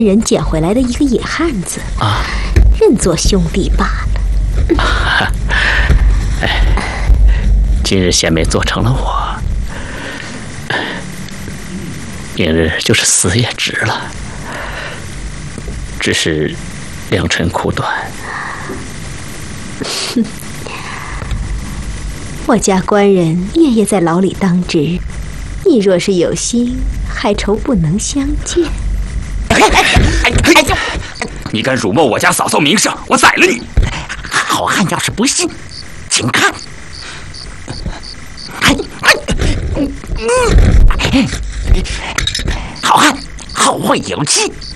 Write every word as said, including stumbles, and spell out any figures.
人捡回来的一个野汉子啊， 认作兄弟罢了。 啊、哎，今日贤妹做成了我，明日就是死也值了。只是良辰苦短。 哼，我家官人夜夜在牢里当值，你若是有心，还愁不能相见。 哎哎哎呦！你敢辱没我家嫂嫂名声，我宰了你！ 好汉要是不信，请看。哎哎嗯嗯，好汉好会有气。